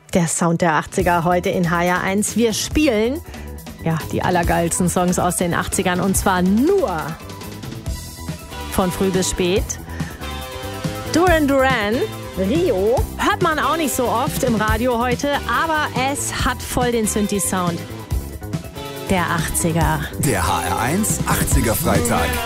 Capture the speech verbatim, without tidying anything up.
Der Sound der achtziger heute in H R eins. Wir spielen ja die allergeilsten Songs aus den achtzigern und zwar nur von früh bis spät. Duran Duran, Rio, hört man auch nicht so oft im Radio heute, aber es hat voll den Synthi-Sound der achtziger. Der H R eins achtziger Freitag.